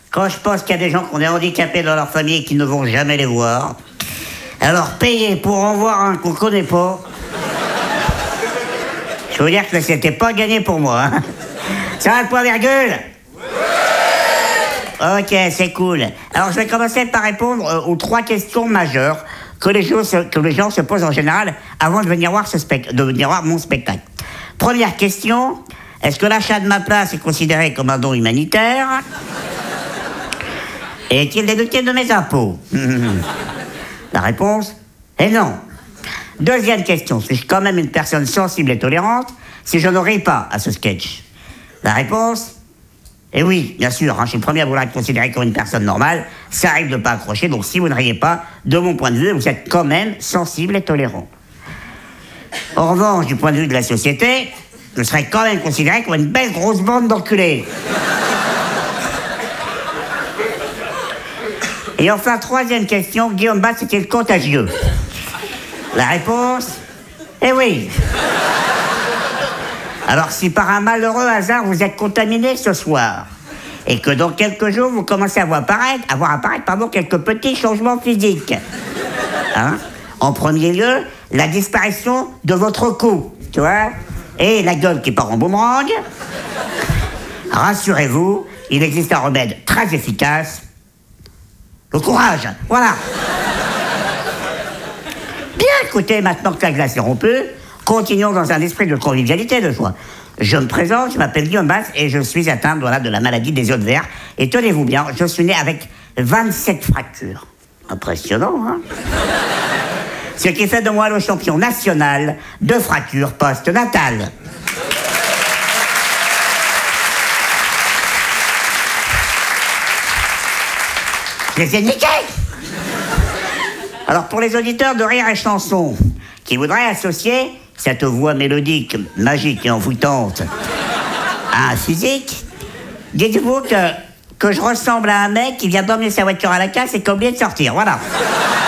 quand je pense qu'il y a des gens qui ont des handicapés dans leur famille et qui ne vont jamais les voir, alors payer pour en voir un qu'on connaît pas, je veux dire que c'était pas gagné pour moi. Hein. Ça va le point virgule? Ok, c'est cool. Alors je vais commencer par répondre aux 3 questions majeures que les gens se posent en général avant de venir voir mon spectacle. Première question, est-ce que l'achat de ma place est considéré comme un don humanitaire? Et est-il déductible de mes impôts? La réponse est non. Deuxième question, suis-je quand même une personne sensible et tolérante si je ne ris pas à ce sketch? La réponse est oui, bien sûr, je suis le premier à vouloir être considéré comme une personne normale, ça arrive de ne pas accrocher, donc si vous ne riez pas, de mon point de vue, vous êtes quand même sensible et tolérant. En revanche, du point de vue de la société, je serais quand même considéré comme une belle grosse bande d'enculés. Et enfin, troisième question, Guillaume Batz est-il contagieux? La réponse est oui. Alors si par un malheureux hasard vous êtes contaminé ce soir, et que dans quelques jours vous commencez à voir apparaître quelques petits changements physiques. Hein? En premier lieu, la disparition de votre cou, tu vois, et la gueule qui part en boomerang. Rassurez-vous, il existe un remède très efficace. Le courage, voilà. Bien, écoutez, maintenant que la glace est rompue, continuons dans un esprit de convivialité de joie. Je me présente, je m'appelle Guillaume Batz et je suis atteint de la maladie des os de verre. Et tenez-vous bien, je suis né avec 27 fractures. Impressionnant, hein? Ce qui fait de moi le champion national de fractures post-natales. Je les ai niqués! Alors pour les auditeurs de Rire et Chanson, qui voudraient associer cette voix mélodique, magique et envoûtante à un physique, dites-vous que je ressemble à un mec qui vient d'emmener sa voiture à la casse et qui a oublié de sortir, voilà.